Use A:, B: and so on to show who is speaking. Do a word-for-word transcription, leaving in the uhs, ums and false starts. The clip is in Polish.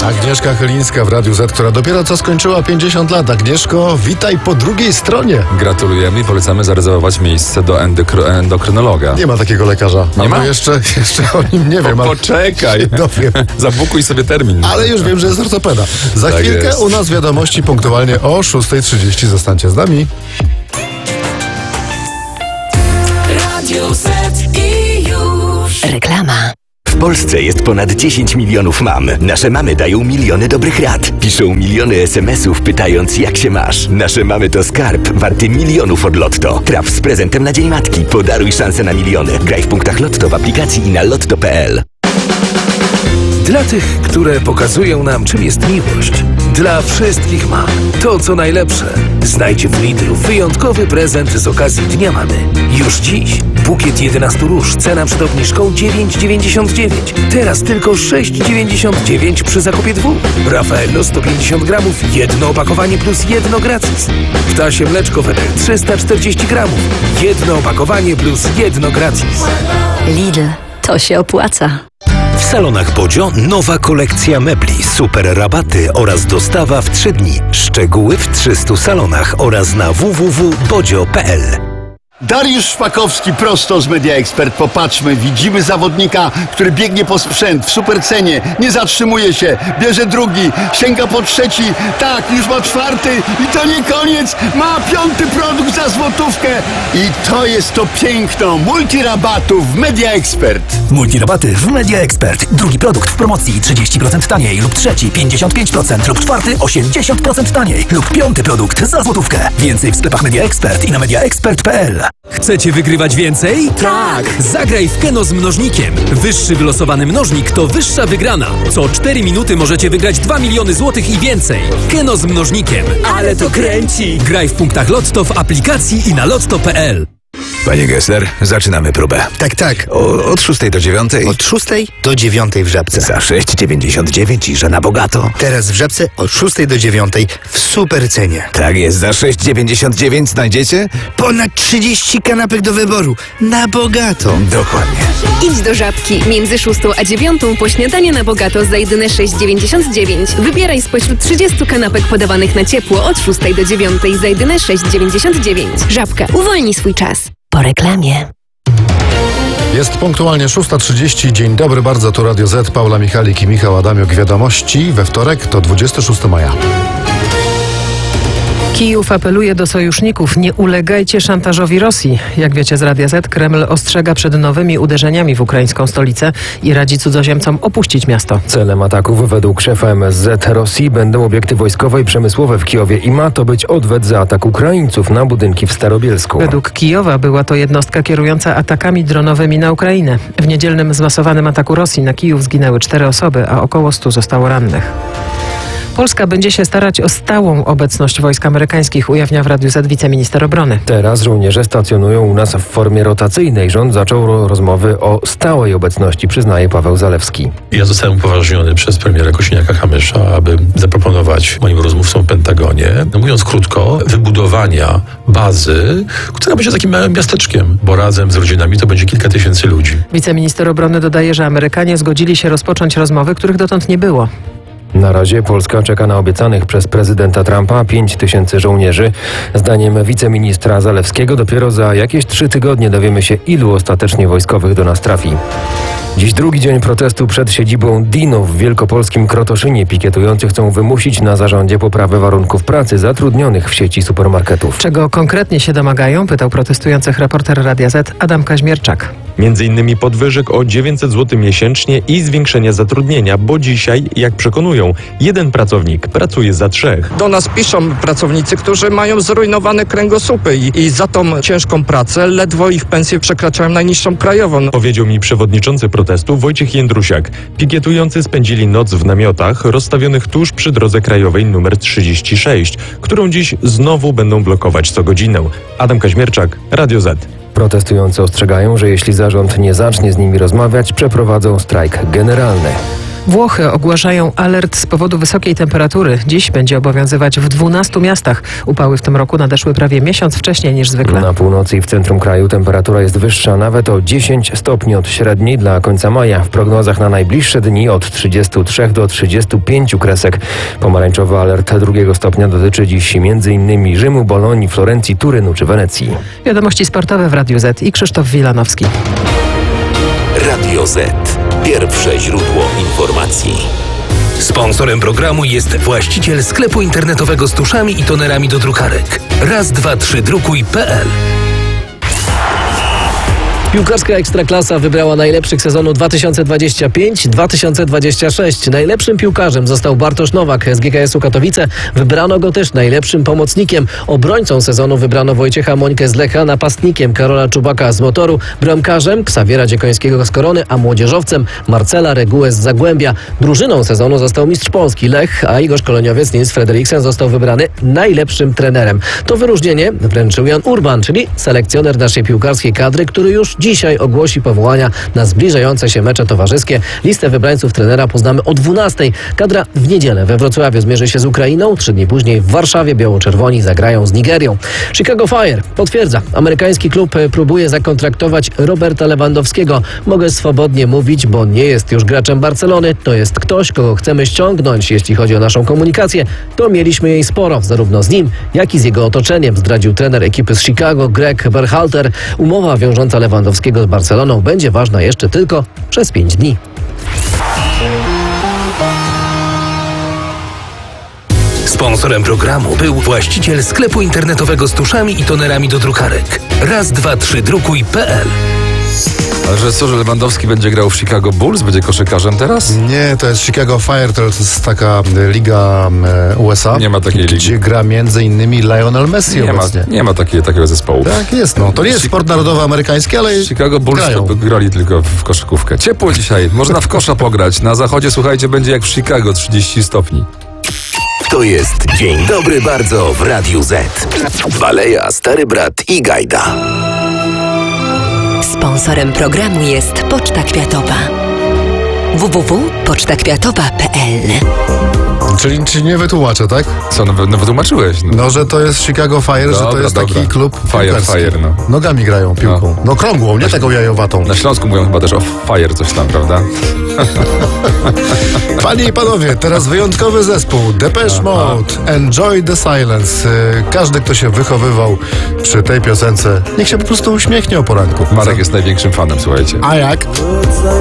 A: Agnieszka Chylińska w Radiu Z, która dopiero co skończyła pięćdziesiąt lat. Agnieszko, witaj po drugiej stronie.
B: Gratulujemy i polecamy zarezerwować miejsce do endokry- endokrynologa.
A: Nie ma takiego lekarza.
B: Nie
A: Albo
B: ma?
A: Jeszcze, jeszcze o nim nie wiem.
B: Po,
A: ale
B: poczekaj.
A: się dowiem.
B: Zabukuj sobie termin.
A: Ale już wiem, że jest ortopeda. Za
B: Tak
A: chwilkę
B: jest.
A: u nas wiadomości punktualnie o szósta trzydzieści. Zostańcie z nami.
C: Radio Z i już.
D: Reklama.
E: W Polsce jest ponad dziesięć milionów mam. Nasze mamy dają miliony dobrych rad. Piszą miliony es em esów pytając, jak się masz. Nasze mamy to skarb warty milionów od Lotto. Traf z prezentem na Dzień Matki. Podaruj szansę na miliony. Graj w punktach Lotto w aplikacji i na lotto kropka pe el.
F: Dla tych, które pokazują nam, czym jest miłość. Dla wszystkich mam. To, co najlepsze. Znajdź w Lidlu wyjątkowy prezent z okazji Dnia Mamy. Już dziś. Bukiet jedenastu róż. Cena przed obniżką dziewięć dziewięćdziesiąt dziewięć. Teraz tylko sześć dziewięćdziesiąt dziewięć przy zakupie dwóch. Raffaello sto pięćdziesiąt gramów. Jedno opakowanie plus jedno gratis. Ptasie mleczko Wedel trzysta czterdzieści gramów. Jedno opakowanie plus jedno gratis.
D: Lidl. To się opłaca.
G: W salonach Bodzio nowa kolekcja mebli, super rabaty oraz dostawa w trzy dni. Szczegóły w trzystu salonach oraz na w w w kropka bodzio kropka pe el.
H: Dariusz Szpakowski prosto z Media Expert. Popatrzmy, widzimy zawodnika, który biegnie po sprzęt w supercenie, nie zatrzymuje się, bierze drugi, sięga po trzeci, tak, już ma czwarty i to nie koniec, ma piąty produkt za złotówkę i to jest to piękno multirabatów w Media Expert.
I: Multirabaty w Media Expert. Drugi produkt w promocji trzydzieści procent taniej lub trzeci pięćdziesiąt pięć procent lub czwarty osiemdziesiąt procent taniej lub piąty produkt za złotówkę. Więcej w sklepach Media Expert i na media expert kropka pe el.
J: Chcecie wygrywać więcej? Tak! Zagraj w Keno z mnożnikiem. Wyższy wylosowany mnożnik to wyższa wygrana. Co cztery minuty możecie wygrać dwa miliony złotych i więcej. Keno z mnożnikiem.
C: Ale to kręci!
J: Graj w punktach Lotto w aplikacji i na lotto kropka pe el.
F: Panie Gessler, zaczynamy próbę.
K: Tak, tak.
F: O, od szóstej do dziewiątej.
K: Od szóstej do dziewiątej w Żabce.
F: Za sześć dziewięćdziesiąt dziewięć i że na bogato.
K: Teraz w Żabce od szóstej do dziewiątej w super cenie.
F: Tak jest, za sześć dziewięćdziesiąt dziewięć znajdziecie?
K: Ponad trzydzieści kanapek do wyboru. Na bogato.
F: Dokładnie.
L: Idź do Żabki. Między szóstą a dziewiątą po śniadanie na bogato za jedyne sześć dziewięćdziesiąt dziewięć. Wybieraj spośród trzydziestu kanapek podawanych na ciepło od szóstej do dziewiątej za jedyne sześć dziewięćdziesiąt dziewięć. Żabka. Uwolnij swój czas.
D: Po reklamie.
A: Jest punktualnie szósta trzydzieści. Dzień dobry, bardzo tu Radio Z. Paula Michalik i Michał Adamiuk. Wiadomości we wtorek to dwudziestego szóstego maja.
M: Kijów apeluje do sojuszników: nie ulegajcie szantażowi Rosji. Jak wiecie z Radia Z, Kreml ostrzega przed nowymi uderzeniami w ukraińską stolicę i radzi cudzoziemcom opuścić miasto.
N: Celem ataków według szefa em es zet Rosji będą obiekty wojskowe i przemysłowe w Kijowie i ma to być odwet za atak Ukraińców na budynki w Starobielsku.
M: Według Kijowa była to jednostka kierująca atakami dronowymi na Ukrainę. W niedzielnym zmasowanym ataku Rosji na Kijów zginęły cztery osoby, a około stu zostało rannych. Polska będzie się starać o stałą obecność wojsk amerykańskich, ujawnia w Radiu Z wiceminister obrony.
N: Teraz żołnierze stacjonują u nas w formie rotacyjnej. Rząd zaczął ro- rozmowy o stałej obecności, przyznaje Paweł Zalewski.
O: Ja zostałem upoważniony przez premiera Kosiniaka-Kamysza, aby zaproponować moim rozmówcom w Pentagonie, no mówiąc krótko, wybudowania bazy, która będzie takim małym miasteczkiem, bo razem z rodzinami to będzie kilka tysięcy ludzi.
M: Wiceminister obrony dodaje, że Amerykanie zgodzili się rozpocząć rozmowy, których dotąd nie było.
N: Na razie Polska czeka na obiecanych przez prezydenta Trumpa pięć tysięcy żołnierzy. Zdaniem wiceministra Zalewskiego dopiero za jakieś trzy tygodnie dowiemy się, ilu ostatecznie wojskowych do nas trafi. Dziś drugi dzień protestu przed siedzibą Dino w wielkopolskim Krotoszynie. Pikietujący chcą wymusić na zarządzie poprawę warunków pracy zatrudnionych w sieci supermarketów.
M: Czego konkretnie się domagają? Pytał protestujących reporter Radia Z Adam Kaźmierczak.
P: Między innymi podwyżek o dziewięćset złotych miesięcznie i zwiększenia zatrudnienia, bo dzisiaj, jak przekonują, jeden pracownik pracuje za trzech.
Q: Do nas piszą pracownicy, którzy mają zrujnowane kręgosłupy i, i za tą ciężką pracę ledwo ich pensje przekraczają najniższą krajową.
P: Powiedział mi przewodniczący protestu Wojciech Jędrusiak. Pikietujący spędzili noc w namiotach rozstawionych tuż przy drodze krajowej nr trzydzieści sześć, którą dziś znowu będą blokować co godzinę. Adam Kaźmierczak, Radio Z.
N: Protestujący ostrzegają, że jeśli zarząd nie zacznie z nimi rozmawiać, przeprowadzą strajk generalny.
M: Włochy ogłaszają alert z powodu wysokiej temperatury. Dziś będzie obowiązywać w dwunastu miastach. Upały w tym roku nadeszły prawie miesiąc wcześniej niż zwykle.
N: Na północy i w centrum kraju temperatura jest wyższa nawet o dziesięć stopni od średniej dla końca maja. W prognozach na najbliższe dni od trzydziestu trzech do trzydziestu pięciu kresek. Pomarańczowy alert drugiego stopnia dotyczy dziś m.in. Rzymu, Bolonii, Florencji, Turynu czy Wenecji.
M: Wiadomości sportowe w Radiu Z i Krzysztof Wilanowski.
G: Radio Z. Pierwsze źródło informacji.
F: Sponsorem programu jest właściciel sklepu internetowego z tuszami i tonerami do drukarek. raz dwa trzy drukuj kropka p l.
R: Piłkarska Ekstraklasa wybrała najlepszych sezonu dwa tysiące dwudziesty piąty dwa tysiące dwudziesty szósty. Najlepszym piłkarzem został Bartosz Nowak z G K S-u Katowice. Wybrano go też najlepszym pomocnikiem. Obrońcą sezonu wybrano Wojciecha Mońkę z Lecha, napastnikiem Karola Czubaka z Motoru, bramkarzem Ksawiera Dziekońskiego z Korony, a młodzieżowcem Marcela Regułę z Zagłębia. Drużyną sezonu został mistrz Polski Lech, a jego szkoleniowiec Nils Frederiksen został wybrany najlepszym trenerem. To wyróżnienie wręczył Jan Urban, czyli selekcjoner naszej piłkarskiej kadry, który już dzisiaj ogłosi powołania na zbliżające się mecze towarzyskie. Listę wybrańców trenera poznamy o dwunastej. Kadra w niedzielę we Wrocławiu zmierzy się z Ukrainą. Trzy dni później w Warszawie biało-czerwoni zagrają z Nigerią. Chicago Fire potwierdza. Amerykański klub próbuje zakontraktować Roberta Lewandowskiego. Mogę swobodnie mówić, bo nie jest już graczem Barcelony. To jest ktoś, kogo chcemy ściągnąć. Jeśli chodzi o naszą komunikację, to mieliśmy jej sporo, zarówno z nim, jak i z jego otoczeniem, zdradził trener ekipy z Chicago Greg Berhalter. Umowa wiążąca Lewandowskiego z Barceloną będzie ważna jeszcze tylko przez pięć dni.
F: Sponsorem programu był właściciel sklepu internetowego z tuszami i tonerami do drukarek. raz dwa trzy drukuj kropka p l.
B: Ale że co, że Lewandowski będzie grał w Chicago Bulls? Będzie koszykarzem teraz?
A: Nie, to jest Chicago Fire, to jest taka liga U S A.
B: Nie ma takiej ligi.
A: Gdzie gra między innymi Lionel Messi
B: nie
A: obecnie.
B: Ma, nie ma takiej, takiego zespołu.
A: Tak jest, no. To nie jest sport narodowy amerykański, ale
B: Chicago Bulls
A: grają.
B: to grali tylko w koszykówkę. Ciepło dzisiaj, można w kosza pograć. Na zachodzie, słuchajcie, będzie jak w Chicago, trzydzieści stopni.
G: To jest Dzień Dobry Bardzo w Radiu Z. Baleja, Stary Brat i Gajda.
D: Sponsorem programu jest Poczta Kwiatowa. w w w kropka poczta kwiatowa kropka p l.
A: Czyli, czyli nie wytłumaczę, tak?
B: Co, no, no wytłumaczyłeś. No.
A: no, że to jest Chicago Fire,
B: Dobra,
A: że to jest
B: dobra.
A: taki klub
B: Fire,
A: piłkarski.
B: fire, no.
A: Nogami grają piłką. No, no krągłą, nie taką jajowatą.
B: Na Śląsku mówią chyba też o fire coś tam, prawda?
A: Panie i panowie, teraz wyjątkowy zespół Depeche Mode, Enjoy the Silence. Każdy, kto się wychowywał przy tej piosence, niech się po prostu uśmiechnie o poranku.
B: Marek jest największym fanem, słuchajcie.
A: A jak?